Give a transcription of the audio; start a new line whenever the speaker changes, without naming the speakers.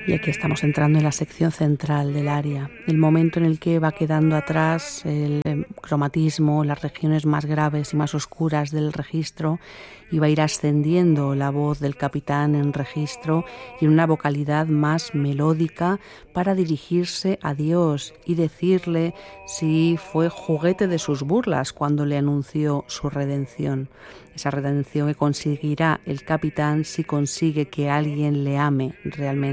Y aquí estamos entrando en la sección central del aria, el momento en el que va quedando atrás el cromatismo, las regiones más graves y más oscuras del registro, y va a ir ascendiendo la voz del capitán en registro y en una vocalidad más melódica para dirigirse a Dios y decirle si fue juguete de sus burlas cuando le anunció su redención. Esa redención que conseguirá el capitán si consigue que alguien le ame realmente.